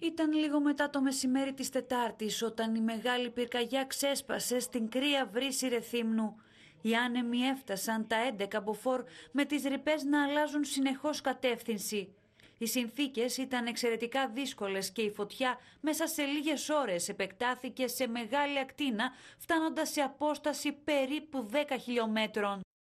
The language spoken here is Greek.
Ήταν λίγο μετά το μεσημέρι της Τετάρτης όταν η μεγάλη πυρκαγιά ξέσπασε στην κρύα βρύση Ρεθύμνου. Οι άνεμοι έφτασαν τα 11 μποφόρ με τις ρηπές να αλλάζουν συνεχώς κατεύθυνση. Οι συνθήκες ήταν εξαιρετικά δύσκολες και η φωτιά μέσα σε λίγες ώρες επεκτάθηκε σε μεγάλη ακτίνα, φτάνοντας σε απόσταση περίπου 10 χιλιόμετρων.